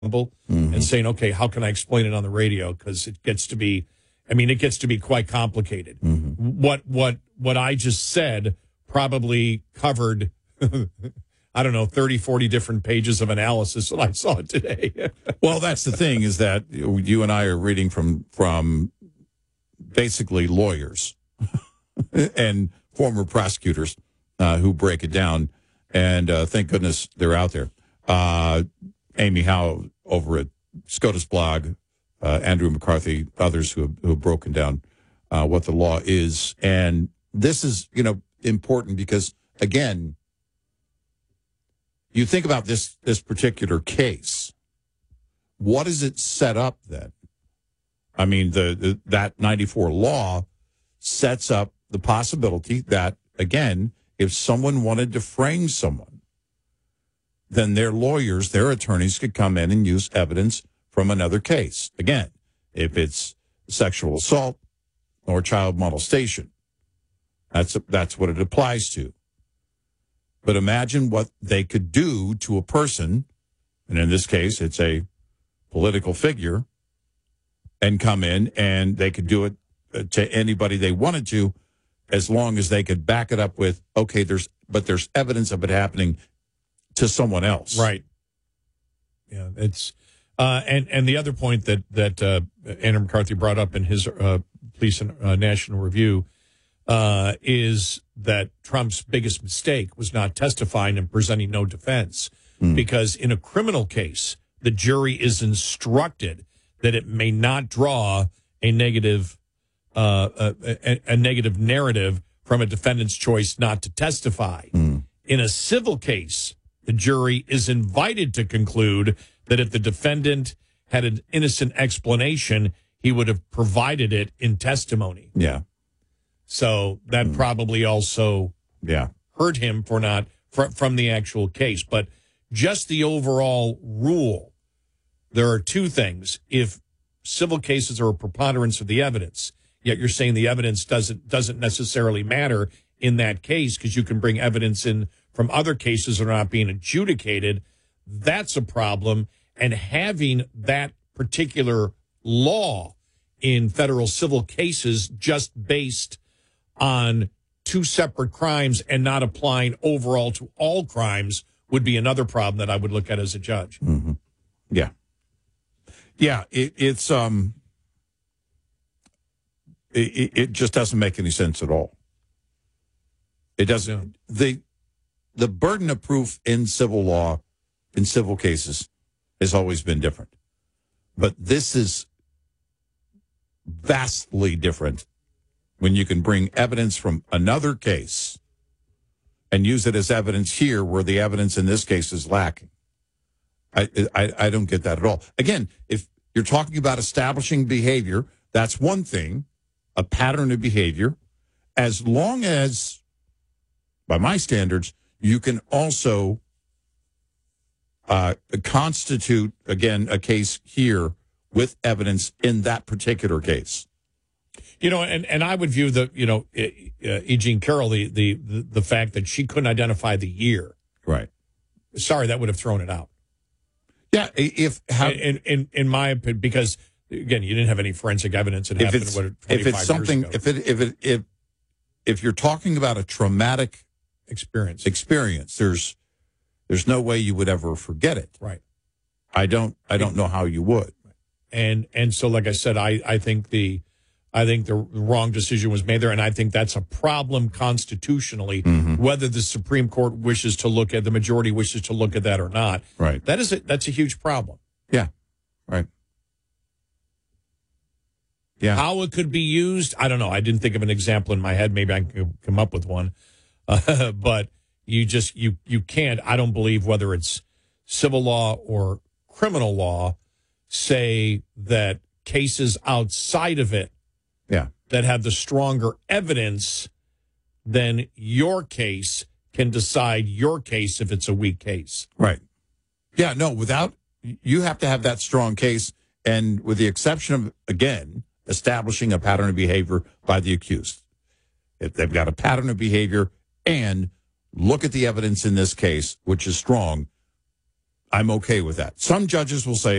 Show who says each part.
Speaker 1: and saying, okay, how can I explain it on the radio? Because it gets to be, it gets to be quite complicated. What I just said probably covered, I don't know, 30, 40 different pages of analysis that I saw today.
Speaker 2: Well, that's the thing, is that you and I are reading from basically lawyers and former prosecutors who break it down. And thank goodness they're out there. Amy Howe over at SCOTUS blog, Andrew McCarthy, others who have broken down what the law is. And this is, important because, again, you think about this particular case. What does it set up then? I mean, that 94 law sets up the possibility that, again, if someone wanted to frame someone, then their lawyers, their attorneys could come in and use evidence from another case. Again, if it's sexual assault or child molestation, that's what it applies to. But imagine what they could do to a person, and in this case, it's a political figure, and come in and they could do it to anybody they wanted to, as long as they could back it up with, okay, there's evidence of it happening to someone else.
Speaker 1: Right. Yeah, it's and the other point that Andrew McCarthy brought up in his Police and National Review is that Trump's biggest mistake was not testifying and presenting no defense, because in a criminal case, the jury is instructed that it may not draw a negative narrative from a defendant's choice not to testify. In a civil case, the jury is invited to conclude that if the defendant had an innocent explanation, he would have provided it in testimony.
Speaker 2: Yeah.
Speaker 1: So that probably also hurt him from the actual case. But just the overall rule, there are two things. If civil cases are a preponderance of the evidence, yet you're saying the evidence doesn't necessarily matter in that case because you can bring evidence in from other cases that are not being adjudicated, that's a problem. And having that particular law in federal civil cases just based on two separate crimes and not applying overall to all crimes would be another problem that I would look at as a judge.
Speaker 2: Mm-hmm. Yeah. Yeah, it just doesn't make any sense at all. It doesn't. The burden of proof in civil law, in civil cases, has always been different. But this is vastly different when you can bring evidence from another case and use it as evidence here where the evidence in this case is lacking. I don't get that at all. Again, if you're talking about establishing behavior, that's one thing, a pattern of behavior, as long as, by my standards, you can also constitute, again, a case here with evidence in that particular case.
Speaker 1: And I would view E. Jean Carroll, the fact that she couldn't identify the year.
Speaker 2: Right.
Speaker 1: Sorry, that would have thrown it out.
Speaker 2: Yeah,
Speaker 1: in my opinion, because again, you didn't have any forensic evidence. It happened 25 years ago.
Speaker 2: If you're talking about a traumatic
Speaker 1: experience,
Speaker 2: there's no way you would ever forget it.
Speaker 1: Right.
Speaker 2: I don't know how you would.
Speaker 1: And so, like I said, I think the wrong decision was made there, and I think that's a problem constitutionally, whether the Supreme Court wishes to look at, the majority wishes to look at that or not.
Speaker 2: Right.
Speaker 1: That's a huge problem.
Speaker 2: Yeah. Right. Yeah.
Speaker 1: How it could be used, I don't know. I didn't think of an example in my head. Maybe I can come up with one. But you can't, I don't believe, whether it's civil law or criminal law, say that cases outside of it that have the stronger evidence than your case can decide your case if it's a weak case.
Speaker 2: Right. Yeah, no, you have to have that strong case, and with the exception of, again, establishing a pattern of behavior by the accused. If they've got a pattern of behavior and look at the evidence in this case, which is strong, I'm okay with that. Some judges will say,